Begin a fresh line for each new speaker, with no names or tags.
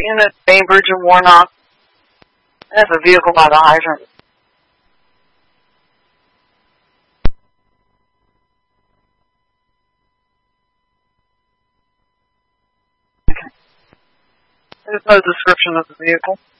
Inn at Bainbridge and Warnock. That's a vehicle by the hydrant. Okay. There's no description of the vehicle.